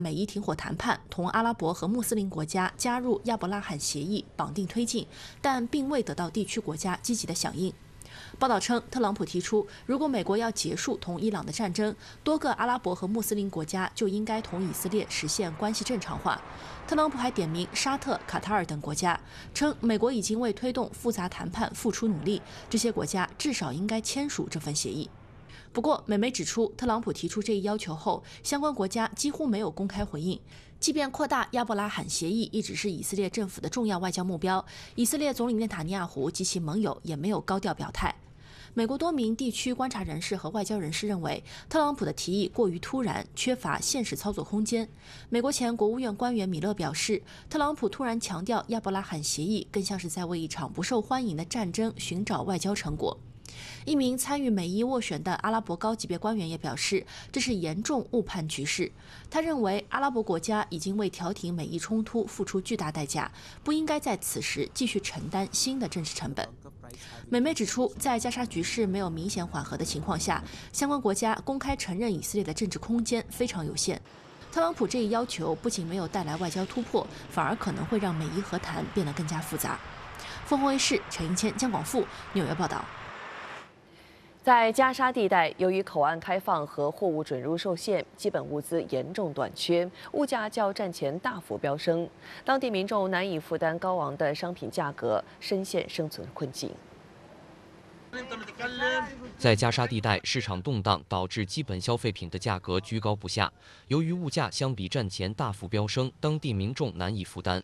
美伊停火谈判同阿拉伯和穆斯林国家加入亚伯拉罕协议绑定推进，但并未得到地区国家积极的响应。报道称，特朗普提出，如果美国要结束同伊朗的战争，多个阿拉伯和穆斯林国家就应该同以色列实现关系正常化。特朗普还点名沙特、卡塔尔等国家，称美国已经为推动复杂谈判付出努力，这些国家至少应该签署这份协议。不过，美媒指出，特朗普提出这一要求后，相关国家几乎没有公开回应。即便扩大亚伯拉罕协议一直是以色列政府的重要外交目标，以色列总理内塔尼亚胡及其盟友也没有高调表态。美国多名地区观察人士和外交人士认为，特朗普的提议过于突然，缺乏现实操作空间。美国前国务院官员米勒表示，特朗普突然强调亚伯拉罕协议，更像是在为一场不受欢迎的战争寻找外交成果。一名参与美伊斡旋的阿拉伯高级别官员也表示，这是严重误判局势。他认为，阿拉伯国家已经为调停美伊冲突付出巨大代价，不应该在此时继续承担新的政治成本。美媒指出，在加沙局势没有明显缓和的情况下，相关国家公开承认以色列的政治空间非常有限。特朗普这一要求不仅没有带来外交突破，反而可能会让美伊和谈变得更加复杂。凤凰卫视陈英谦、江广富纽约报道。 在加沙地带，由于口岸开放和货物准入受限，基本物资严重短缺，物价较战前大幅飙升，当地民众难以负担高昂的商品价格，深陷生存困境。 在加沙地带，市场动荡导致基本消费品的价格居高不下。由于物价相比战前大幅飙升，当地民众难以负担。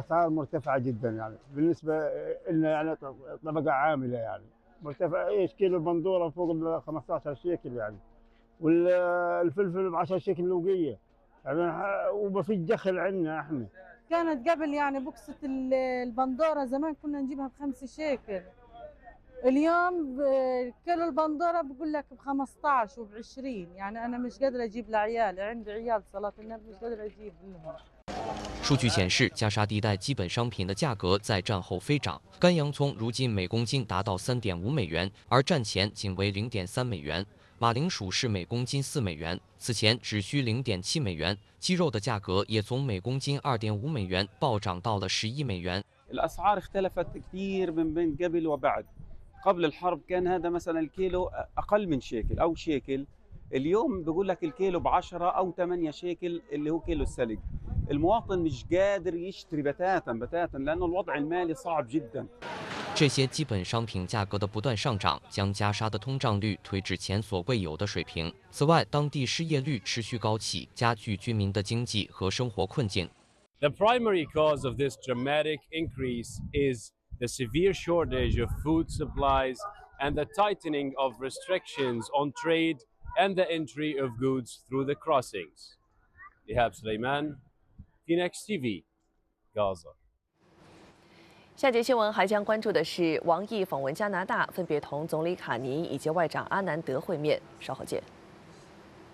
مرتفع ايش كيلو البندوره فوق ال 15 شيكل يعني والفلفل ب 10 شيكل لوقيه يعني وما في دخل عندنا احنا. كانت قبل يعني بوكسة البندوره زمان كنا نجيبها ب5 شيكل، اليوم كيلو البندوره بقول لك ب15 وب20، يعني انا مش قادره اجيب لعيالي، عندي عيال صلاه النبي مش قادره اجيب لهم。 数据显示，加沙地带基本商品的价格在战后飞涨。干洋葱如今每公斤达到3.5美元，而战前仅为0.3美元。马铃薯是每公斤4美元，此前只需0.7美元。鸡肉的价格也从每公斤2.5美元暴涨到了11美元。 الأسعار اختلفت كثير من بين قبل وبعد. قبل الحرب كان هذا مثلا الكيلو أقل من شيكل أو شيكل. اليوم بقول لك الكيلو ب10 أو 8 شيكل اللي هو كيلو السلق. المواطن مش قادر يشتري بتاتا لأنه الوضع المالي صعب جدا。 这些基本商品价格的不断上涨，将加沙的通胀率推至前所未有的水平。此外，当地失业率持续高企，加剧居民的经济和生活困境。 The primary cause of this dramatic increase is the severe shortage of food supplies and the tightening of restrictions on trade and the entry of goods through the crossings. Ihab Sulaiman, Phoenix TV, Gaza。 下节新闻还将关注的是王毅访问加拿大，分别同总理卡尼以及外长阿南德会面。稍后见。